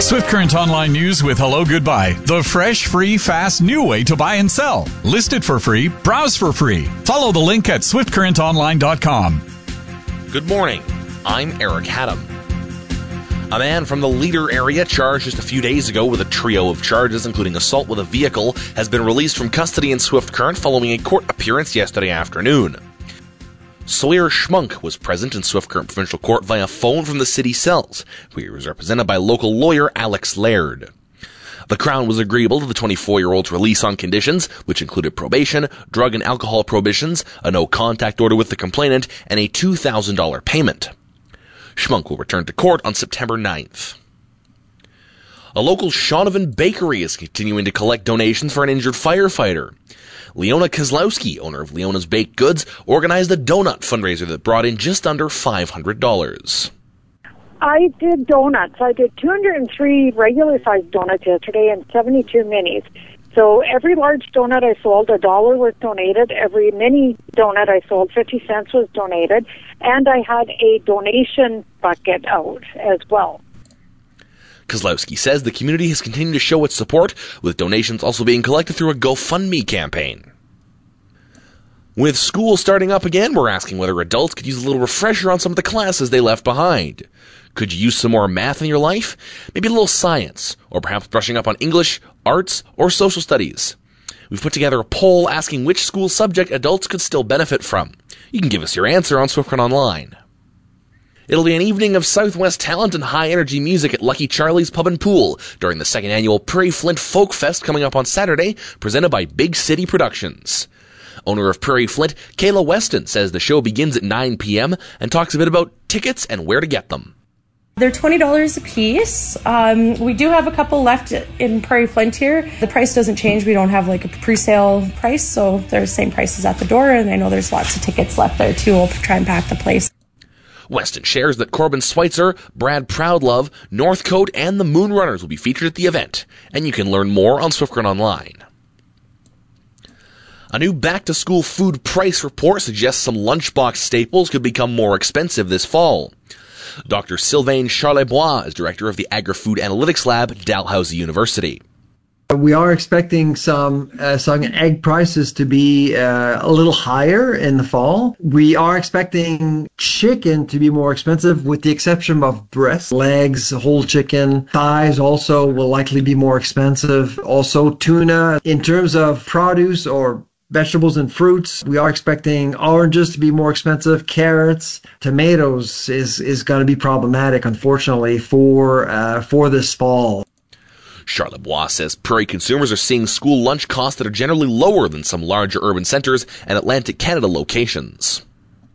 Swift Current Online News with Hello Goodbye. The fresh, free, fast, new way to buy and sell. List it for free. Browse for free. Follow the link at swiftcurrentonline.com. Good morning. I'm Eric Haddam. A man from the Leader area charged just a few days ago with a trio of charges, including assault with a vehicle, has been released from custody in Swift Current following a court appearance yesterday afternoon. Sawyer Schmunk was present in Swift Current Provincial Court via phone from the city cells, where he was represented by local lawyer Alex Laird. The Crown was agreeable to the 24-year-old's release on conditions, which included probation, drug and alcohol prohibitions, a no-contact order with the complainant, and a $2,000 payment. Schmunk will return to court on September 9th. A local Shaunavon bakery is continuing to collect donations for an injured firefighter. Leona Kozlowski, owner of Leona's Baked Goods, organized a donut fundraiser that brought in just under $500. I did donuts. I did 203 regular-sized donuts yesterday and 72 minis. So every large donut I sold, $1 was donated. Every mini donut I sold, 50 cents was donated. And I had a donation bucket out as well. Kozlowski says the community has continued to show its support, with donations also being collected through a GoFundMe campaign. With school starting up again, we're asking whether adults could use a little refresher on some of the classes they left behind. Could you use some more math in your life? Maybe a little science, or perhaps brushing up on English, arts, or social studies. We've put together a poll asking which school subject adults could still benefit from. You can give us your answer on Swift Current Online. It'll be an evening of Southwest talent and high-energy music at Lucky Charlie's Pub and Pool during the second annual Prairie Flint Folk Fest coming up on Saturday, presented by Big City Productions. Owner of Prairie Flint, Kayla Weston, says the show begins at 9 p.m. and talks a bit about tickets and where to get them. They're $20 a piece. We do have a couple left in Prairie Flint here. The price doesn't change. We don't have like a pre-sale price, so they're the same prices at the door, and I know there's lots of tickets left there too. We'll try and pack the place. Weston shares that Corbin Schweitzer, Brad Proudlove, Northcote, and the Moonrunners will be featured at the event, and you can learn more on Swift Current Online. A new back-to-school food price report suggests some lunchbox staples could become more expensive this fall. Dr. Sylvain Charlebois is director of the Agri-Food Analytics Lab at Dalhousie University. We are expecting some egg prices to be a little higher in the fall. We are expecting chicken to be more expensive, with the exception of breast, legs, whole chicken. Thighs also will likely be more expensive. Also tuna. In terms of produce or vegetables and fruits, we are expecting oranges to be more expensive. Carrots, tomatoes is going to be problematic, unfortunately, for this fall. Charlebois says Prairie consumers are seeing school lunch costs that are generally lower than some larger urban centers and Atlantic Canada locations.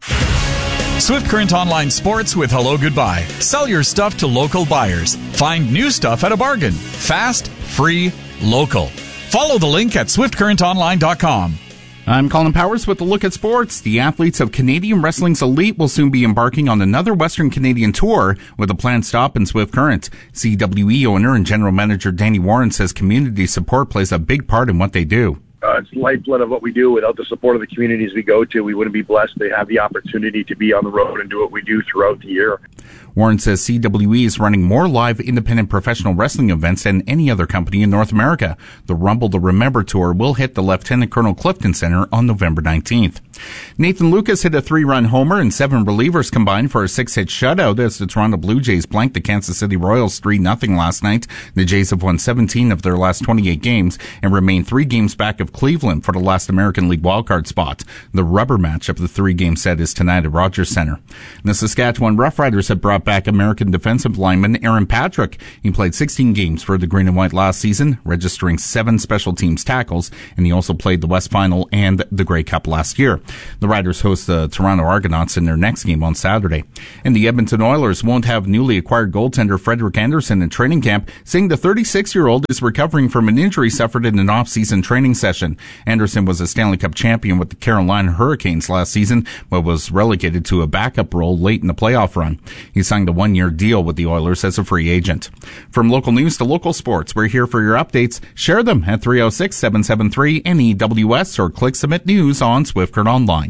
Swift Current Online Sports with Hello Goodbye. Sell your stuff to local buyers. Find new stuff at a bargain. Fast, free, local. Follow the link at swiftcurrentonline.com. I'm Colin Powers with a look at sports. The athletes of Canadian Wrestling's Elite will soon be embarking on another Western Canadian tour with a planned stop in Swift Current. CWE owner and general manager Danny Warren says community support plays a big part in what they do. It's the lifeblood of what we do. Without the support of the communities we go to, we wouldn't be blessed to have the opportunity to be on the road and do what we do throughout the year. Warren says CWE is running more live independent professional wrestling events than any other company in North America. The Rumble to Remember tour will hit the Lieutenant Colonel Clifton Center on November 19th. Nathan Lucas hit a 3-run homer and 7 relievers combined for a 6-hit shutout as the Toronto Blue Jays blanked the Kansas City Royals 3-0 last night. The Jays have won 17 of their last 28 games and remain 3 games back of Cleveland for the last American League wildcard spot. The rubber match of the 3-game set is tonight at Rogers Center. The Saskatchewan Roughriders have brought back American defensive lineman Aaron Patrick. He played 16 games for the Green and White last season, registering 7 special teams tackles, and he also played the West Final and the Grey Cup last year. The Riders host the Toronto Argonauts in their next game on Saturday. And the Edmonton Oilers won't have newly acquired goaltender Frederik Andersen in training camp, saying the 36-year-old is recovering from an injury suffered in an off-season training session. Andersen was a Stanley Cup champion with the Carolina Hurricanes last season, but was relegated to a backup role late in the playoff run. He signed a 1-year deal with the Oilers as a free agent. From local news to local sports, we're here for your updates. Share them at 306-773-NEWS or click Submit News on Swift Current Online.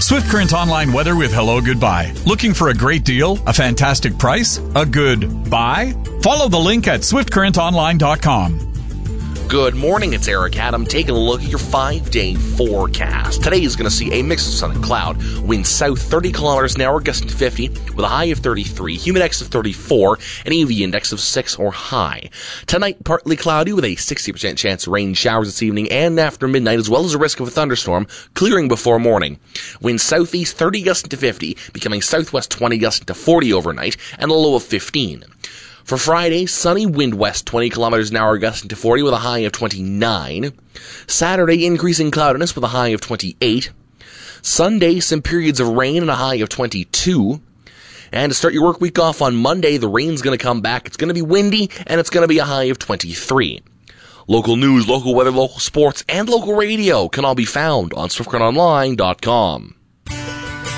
Swift Current Online weather with Hello Goodbye. Looking for a great deal? A fantastic price? A good buy? Follow the link at swiftcurrentonline.com. Good morning, it's Eric Adam taking a look at your 5-day forecast. Today is going to see a mix of sun and cloud. Winds south 30 kilometers an hour, gusting to 50, with a high of 33, humidex of 34, and UV index of 6 or high. Tonight, partly cloudy with a 60% chance of rain showers this evening and after midnight, as well as a risk of a thunderstorm, clearing before morning. Winds southeast 30 gusting to 50, becoming southwest 20 gusting to 40 overnight, and a low of 15. For Friday, sunny, wind west 20 kilometers an hour, gusting to 40 with a high of 29. Saturday, increasing cloudiness with a high of 28. Sunday, some periods of rain and a high of 22. And to start your work week off on Monday, the rain's going to come back. It's going to be windy, and it's going to be a high of 23. Local news, local weather, local sports, and local radio can all be found on SwiftCurrentOnline.com.